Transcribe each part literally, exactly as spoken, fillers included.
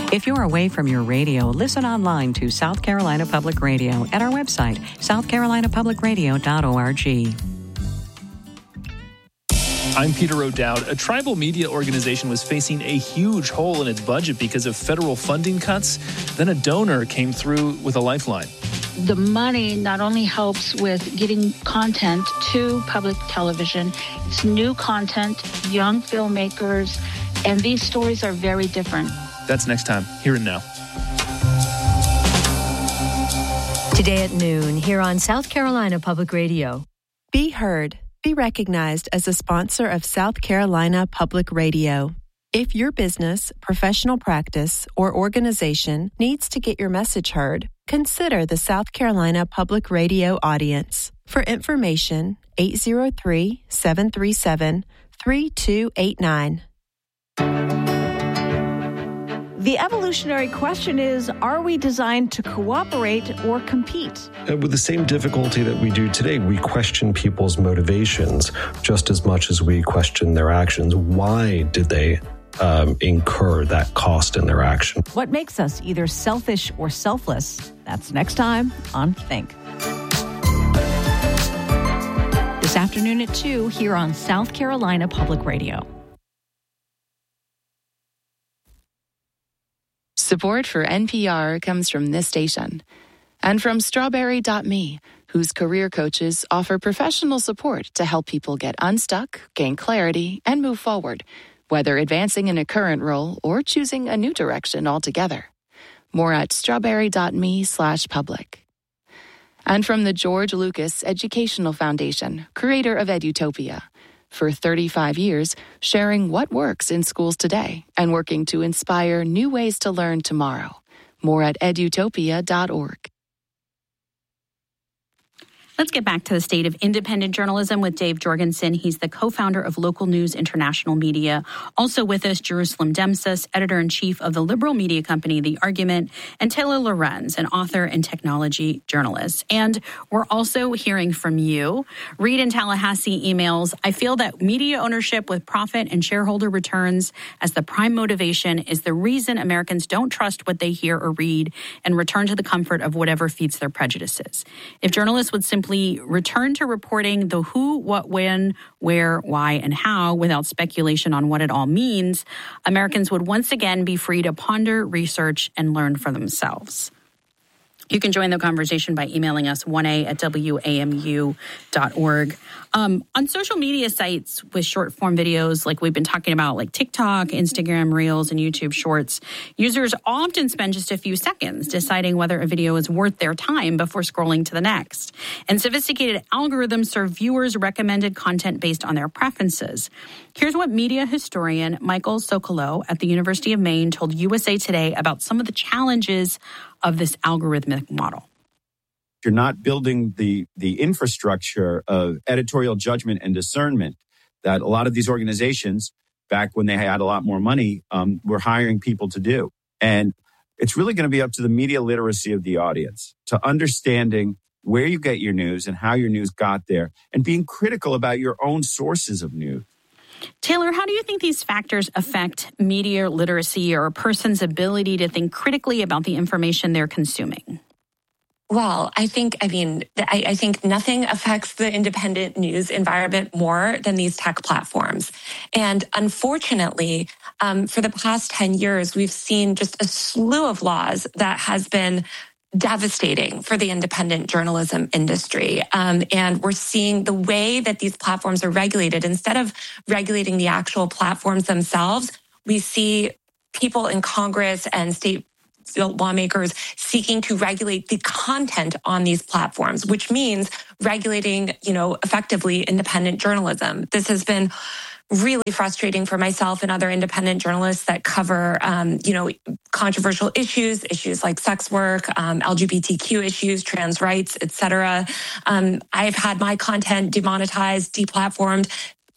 If you're away from your radio, listen online to South Carolina Public Radio at our website, south carolina public radio dot org. I'm Peter O'Dowd. A tribal media organization was facing a huge hole in its budget because of federal funding cuts. Then a donor came through with a lifeline. The money not only helps with getting content to public television, it's new content, young filmmakers, and these stories are very different. That's next time, Here and Now. Today at noon, here on South Carolina Public Radio. Be heard. Be recognized as a sponsor of South Carolina Public Radio. If your business, professional practice, or organization needs to get your message heard, consider the South Carolina Public Radio audience. For information, eight zero three, seven three seven, three two eight nine. The evolutionary question is, are we designed to cooperate or compete? With the same difficulty that we do today, we question people's motivations just as much as we question their actions. Why did they um, incur that cost in their action? What makes us either selfish or selfless? That's next time on Think. This afternoon at two here on South Carolina Public Radio. Support for N P R comes from this station and from Strawberry dot me, whose career coaches offer professional support to help people get unstuck, gain clarity, and move forward, whether advancing in a current role or choosing a new direction altogether. More at strawberry dot me slash public. And from the George Lucas Educational Foundation, creator of Edutopia. For thirty-five years, sharing what works in schools today and working to inspire new ways to learn tomorrow. More at edutopia dot org. Let's get back to the state of independent journalism with Dave Jorgensen. He's the co-founder of Local News International Media. Also with us, Jerusalem Demsas, editor-in-chief of the liberal media company The Argument, and Taylor Lorenz, an author and technology journalist. And we're also hearing from you. Reed in Tallahassee emails, I feel that media ownership with profit and shareholder returns as the prime motivation is the reason Americans don't trust what they hear or read and return to the comfort of whatever feeds their prejudices. If journalists would simply return to reporting the who, what, when, where, why, and how without speculation on what it all means, Americans would once again be free to ponder, research, and learn for themselves. You can join the conversation by emailing us one a at w a m u dot org. Um, on social media sites with short-form videos like we've been talking about, like TikTok, Instagram Reels, and YouTube Shorts, users often spend just a few seconds deciding whether a video is worth their time before scrolling to the next. And sophisticated algorithms serve viewers recommended content based on their preferences. Here's what media historian Michael Socolow at the University of Maine told U S A Today about some of the challenges of this algorithmic model. You're not building the the infrastructure of editorial judgment and discernment that a lot of these organizations, back when they had a lot more money, um, were hiring people to do. And it's really going to be up to the media literacy of the audience, to understanding where you get your news and how your news got there, and being critical about your own sources of news. Taylor, how do you think these factors affect media literacy or a person's ability to think critically about the information they're consuming? Well, I think, I mean, I, I think nothing affects the independent news environment more than these tech platforms. And unfortunately, um, for the past ten years, we've seen just a slew of laws that has been devastating for the independent journalism industry. Um, and we're seeing the way that these platforms are regulated. Instead of regulating the actual platforms themselves, we see people in Congress and state lawmakers seeking to regulate the content on these platforms, which means regulating, you know, effectively independent journalism. This has been really frustrating for myself and other independent journalists that cover, um, you know, controversial issues, issues like sex work, um, L G B T Q issues, trans rights, et cetera. Um, I've had my content demonetized, deplatformed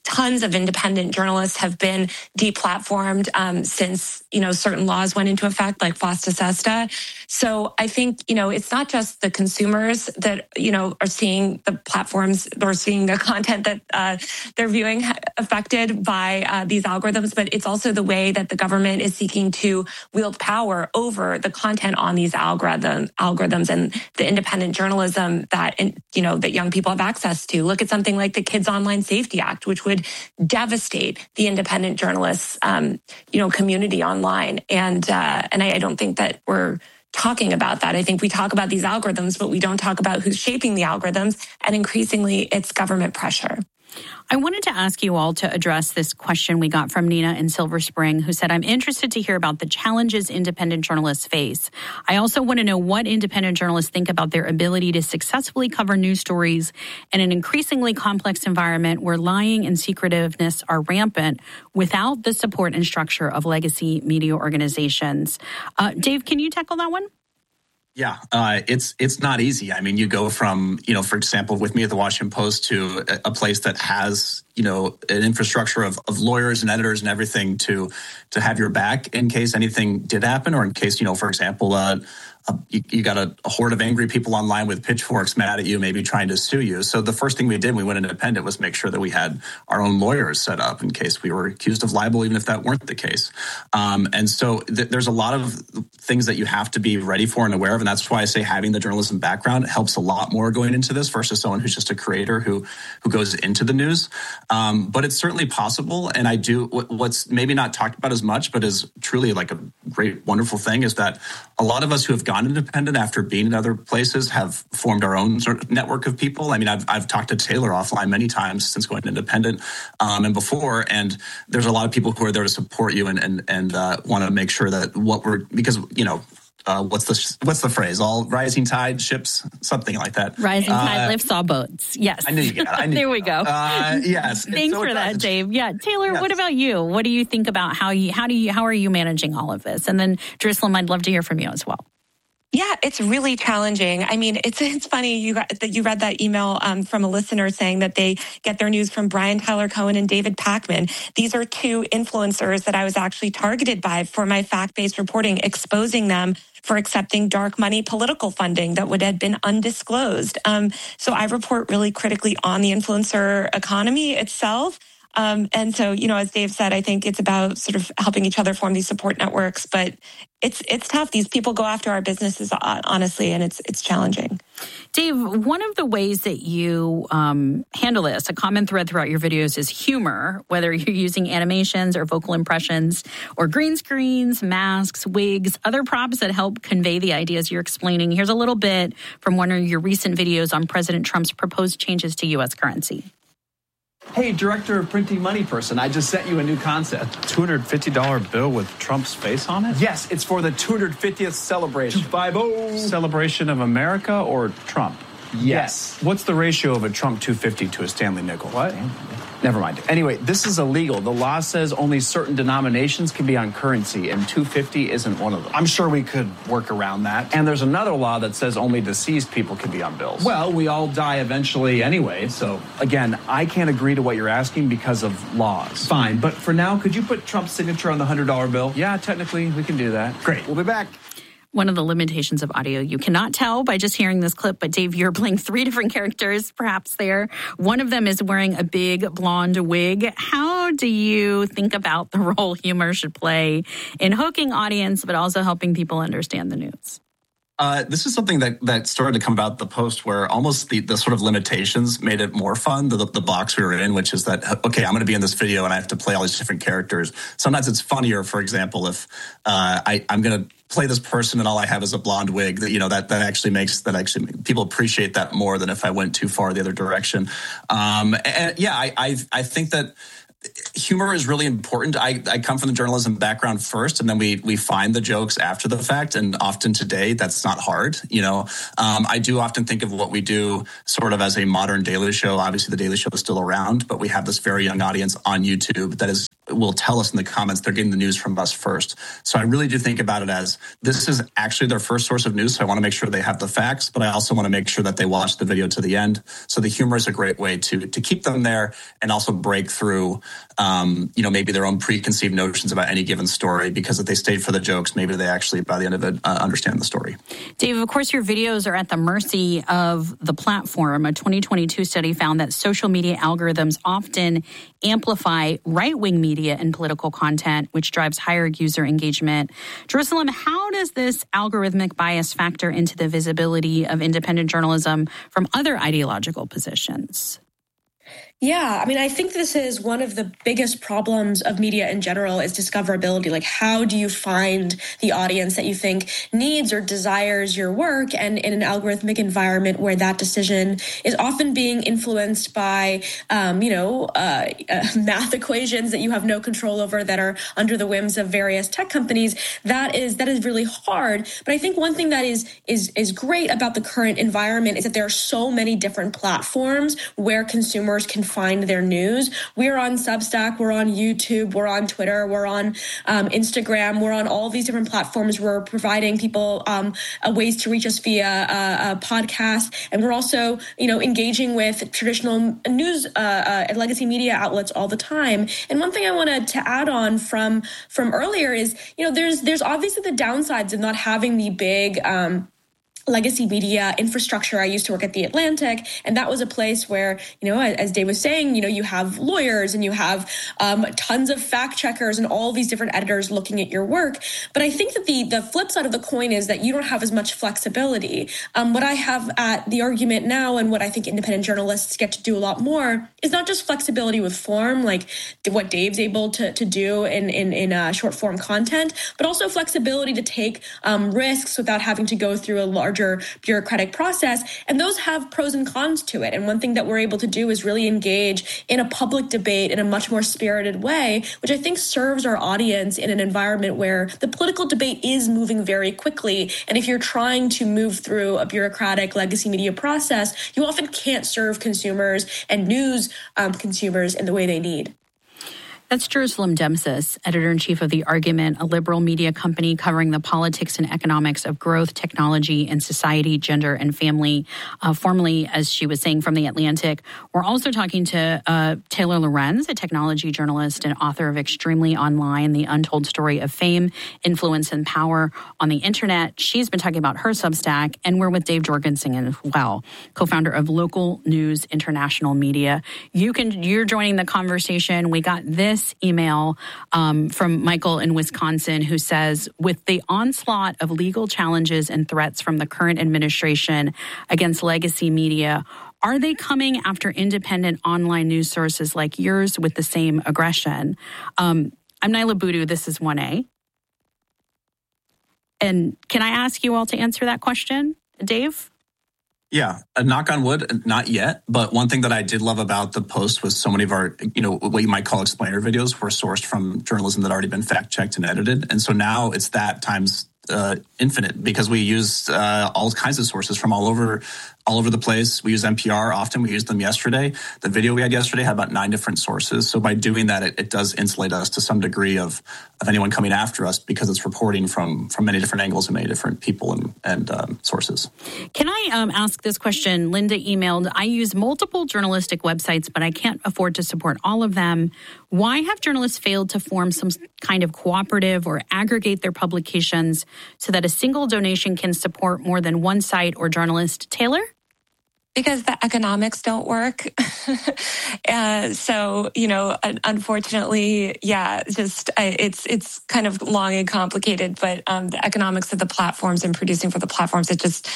tons of independent journalists have been deplatformed um, since, you know, certain laws went into effect, like FOSTA SESTA. So I think, you know, it's not just the consumers that, you know, are seeing the platforms or seeing the content that uh, they're viewing affected by uh, these algorithms, but it's also the way that the government is seeking to wield power over the content on these algorithm, algorithms and the independent journalism that, you know, that young people have access to. Look at something like the Kids Online Safety Act, which would would devastate the independent journalists, um, you know, community online. And uh, and I, I don't think that we're talking about that. I think we talk about these algorithms, but we don't talk about who's shaping the algorithms. And increasingly, it's government pressure. I wanted to ask you all to address this question we got from Nina in Silver Spring, who said, I'm interested to hear about the challenges independent journalists face. I also want to know what independent journalists think about their ability to successfully cover news stories in an increasingly complex environment where lying and secretiveness are rampant without the support and structure of legacy media organizations. Uh, Dave, can you tackle that one? Yeah, uh, it's it's not easy. I mean, you go from, you know, for example, with me at the Washington Post to a, a place that has, you know, an infrastructure of, of lawyers and editors and everything to to have your back in case anything did happen, or in case, you know, for example, uh, uh, you, you got a, a horde of angry people online with pitchforks mad at you, maybe trying to sue you. So the first thing we did when we went independent was make sure that we had our own lawyers set up in case we were accused of libel, even if that weren't the case. Um, and so th- there's a lot of things that you have to be ready for and aware of. And that's why I say having the journalism background helps a lot more going into this versus someone who's just a creator who who goes into the news. Um, but it's certainly possible. And I do what's maybe not talked about as much, but is truly like a great, wonderful thing is that a lot of us who have gone independent after being in other places have formed our own sort of network of people. I mean, I've, I've talked to Taylor offline many times since going independent um, and before. And there's a lot of people who are there to support you and, and, and uh, want to make sure that what we're, because, you know, Uh, what's the what's the phrase? All rising tide ships, something like that. Rising tide uh, lifts all boats. Yes. I knew you got it. I knew there we go. go. Uh, yes. Thanks so for that, Dave. Yeah, Taylor. Yes. What about you? What do you think about how you how do you how are you managing all of this? And then Jerusalem, I'd love to hear from you as well. Yeah, it's really challenging. I mean, it's it's funny you got, that you read that email um, from a listener saying that they get their news from Brian Tyler Cohen and David Pakman. These are two influencers that I was actually targeted by for my fact-based reporting, exposing them for accepting dark money political funding that would have been undisclosed. Um, so I report really critically on the influencer economy itself. Um, and so, you know, as Dave said, I think it's about sort of helping each other form these support networks. But it's it's tough. These people go after our businesses, honestly, and it's it's challenging. Dave, one of the ways that you um, handle this, a common thread throughout your videos, is humor, whether you're using animations or vocal impressions or green screens, masks, wigs, other props that help convey the ideas you're explaining. Here's a little bit from one of your recent videos on President Trump's proposed changes to U S currency. Hey, Director of Printing Money person, I just sent you a new concept. two hundred fifty dollars bill with Trump's face on it? Yes, it's for the two hundred fiftieth celebration. two fifty Celebration of America or Trump? Yes. What's the ratio of a Trump two fifty to a Stanley nickel? What? Never mind. Anyway, this is illegal. The law says only certain denominations can be on currency, and two fifty isn't one of them. I'm sure we could work around that. And there's another law that says only deceased people can be on bills. Well, we all die eventually anyway, so again, I can't agree to what you're asking because of laws. Fine, but for now, could you put Trump's signature on the one hundred dollar bill? Yeah, technically, we can do that. Great. We'll be back. One of the limitations of audio you cannot tell by just hearing this clip, but Dave, you're playing three different characters perhaps there. One of them is wearing a big blonde wig. How do you think about the role humor should play in hooking audience, but also helping people understand the news? Uh, this is something that, that started to come about the post where almost the, the sort of limitations made it more fun, the, the box we were in, which is that, okay, I'm going to be in this video and I have to play all these different characters. Sometimes it's funnier, for example, if uh, I, I'm going to play this person and all I have is a blonde wig, that, you know, that, that actually makes, that actually, people appreciate that more than if I went too far the other direction. Um, and yeah, I, I, I think that humor is really important. I, I come from the journalism background first, and then we we find the jokes after the fact. And often today, that's not hard. You know, um, I do often think of what we do sort of as a modern Daily Show. Obviously, the Daily Show is still around, but we have this very young audience on YouTube that is will tell us in the comments they're getting the news from us first. So I really do think about it as this is actually their first source of news. So I want to make sure they have the facts, but I also want to make sure that they watch the video to the end. So the humor is a great way to to keep them there and also break through, um, you know, maybe their own preconceived notions about any given story, because if they stayed for the jokes, maybe they actually, by the end of it, uh, understand the story. Dave, of course, your videos are at the mercy of the platform. A twenty twenty-two study found that social media algorithms often amplify right-wing media and political content, which drives higher user engagement. Jerusalem, how does this algorithmic bias factor into the visibility of independent journalism from other ideological positions? Yeah, I mean, I think this is one of the biggest problems of media in general is discoverability. Like, how do you find the audience that you think needs or desires your work? And in an algorithmic environment where that decision is often being influenced by, um, you know, uh, uh, math equations that you have no control over that are under the whims of various tech companies, that is that is really hard. But I think one thing that is is is great about the current environment is that there are so many different platforms where consumers can find their news. We're on Substack, we're on YouTube, we're on Twitter, we're on um, Instagram, we're on all these different platforms. We're providing people um, uh, ways to reach us via uh, a podcast, and we're also, you know, engaging with traditional news uh, uh, and legacy media outlets all the time. And one thing I wanted to add on from from earlier is, you know, there's there's obviously the downsides of not having the big um, legacy media infrastructure. I used to work at The Atlantic, and that was a place where, you know, as Dave was saying, you know, you have lawyers and you have um, tons of fact checkers and all these different editors looking at your work. But I think that the the flip side of the coin is that you don't have as much flexibility. Um, what I have at The Argument now, and what I think independent journalists get to do a lot more, is not just flexibility with form, like what Dave's able to, to do in, in, in uh, short form content, but also flexibility to take um, risks without having to go through a large bureaucratic process. And those have pros and cons to it. And one thing that we're able to do is really engage in a public debate in a much more spirited way, which I think serves our audience in an environment where the political debate is moving very quickly. And if you're trying to move through a bureaucratic legacy media process, you often can't serve consumers and news um, consumers in the way they need. That's Jerusalem Demsas, editor-in-chief of The Argument, a liberal media company covering the politics and economics of growth, technology, and society, gender, and family. Uh, formerly, as she was saying, from The Atlantic. We're also talking to uh, Taylor Lorenz, a technology journalist and author of Extremely Online, The Untold Story of Fame, Influence, and Power on the Internet. She's been talking about her Substack, and we're with Dave Jorgensen as well, co-founder of Local News International Media. You can, you're joining the conversation. We got this email um, from Michael in Wisconsin, who says, with the onslaught of legal challenges and threats from the current administration against legacy media, are they coming after independent online news sources like yours with the same aggression? Um, I'm Naila Boodoo. This is one A. And can I ask you all to answer that question, Dave? Yeah, a knock on wood, not yet. But one thing that I did love about the post was so many of our, you know, what you might call explainer videos were sourced from journalism that had already been fact-checked and edited. And so now it's that times uh, infinite, because we use uh, all kinds of sources from all over all over the place. We use N P R often. We used them yesterday. The video we had yesterday had about nine different sources. So by doing that, it, it does insulate us to some degree of, of anyone coming after us, because it's reporting from from many different angles and many different people and, and um, sources. Can I um, ask this question? Linda emailed, I use multiple journalistic websites, but I can't afford to support all of them. Why have journalists failed to form some kind of cooperative or aggregate their publications so that a single donation can support more than one site or journalist? Taylor? Because the economics don't work. uh, so, you know, unfortunately, yeah, just uh, it's it's kind of long and complicated, but um, the economics of the platforms and producing for the platforms, it just,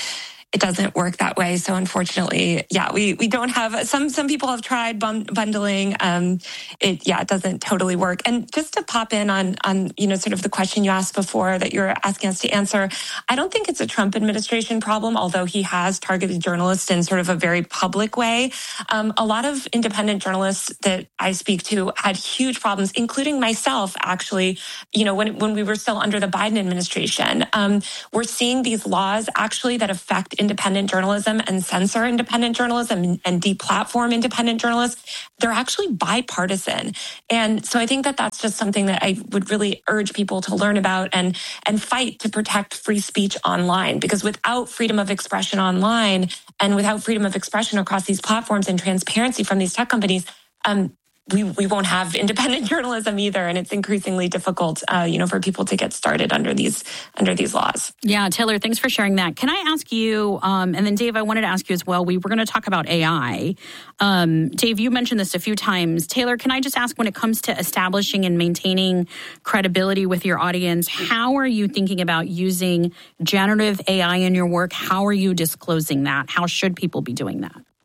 it doesn't work that way. So unfortunately, yeah, we, we don't have, some some people have tried bun- bundling. Um, it, yeah, it doesn't totally work. And just to pop in on, on, you know, sort of the question you asked before that you're asking us to answer, I don't think it's a Trump administration problem, although he has targeted journalists in sort of a very public way. Um, a lot of independent journalists that I speak to had huge problems, including myself, actually, you know, when, when we were still under the Biden administration. Um, we're seeing these laws actually that affect independent journalism and censor independent journalism and deplatform independent journalists. They're actually bipartisan. And so I think that that's just something that I would really urge people to learn about and, and fight to protect free speech online. Because without freedom of expression online and without freedom of expression across these platforms and transparency from these tech companies, um, we, we won't have independent journalism either. And it's increasingly difficult, uh, you know, for people to get started under these under these laws. Yeah, Taylor, thanks for sharing that. Can I ask you, um, and then Dave, I wanted to ask you as well, we were going to talk about A I. Um, Dave, you mentioned this a few times. Taylor, can I just ask, when it comes to establishing and maintaining credibility with your audience, how are you thinking about using generative A I in your work? How are you disclosing that? How should people be doing that?